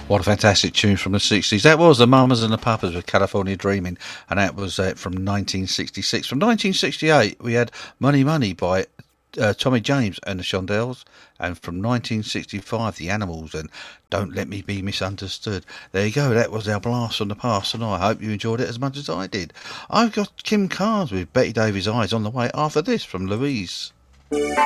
What a fantastic tune from the 60s. That was the Mamas and the Papas with California Dreaming, and that was from 1966. From 1968, we had Money Money by Tommy James and the Shondells, and from 1965, The Animals and Don't Let Me Be Misunderstood. There you go, that was our blast from the past, and I hope you enjoyed it as much as I did. I've got Kim Carnes with Betty Davis' Eyes on the way after this from Louise.